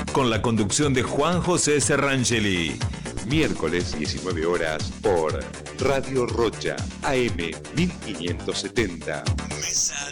con la conducción de Juan José Serrangeli. Miércoles 19 horas por Radio Rocha, AM 1570.